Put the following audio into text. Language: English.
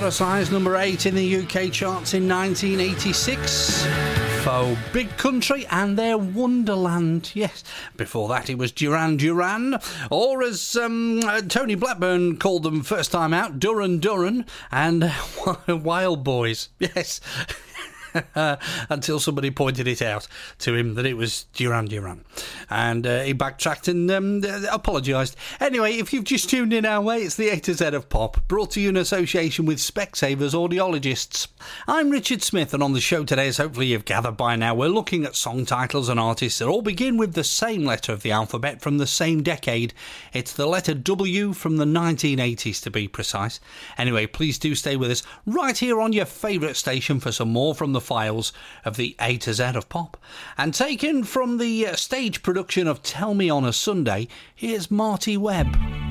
precise, number 8 in the UK charts in 1986. For Big Country and their Wonderland. Yes, before that it was Duran Duran, or as Tony Blackburn called them first time out, Duran Duran and Wild Boys. Yes. Until somebody pointed it out to him that it was Duran Duran, and he backtracked and apologised. Anyway, if you've just tuned in our way, it's the A to Z of Pop, brought to you in association with Specsavers Audiologists. I'm Richard Smith, and on the show today, as hopefully you've gathered by now, we're looking at song titles and artists that all begin with the same letter of the alphabet from the same decade. It's the letter W from the 1980s, to be precise. Anyway, please do stay with us right here on your favourite station for some more from the files of the A to Z of Pop. And taken from the stage production of Tell Me on a Sunday, here's Marty Webb.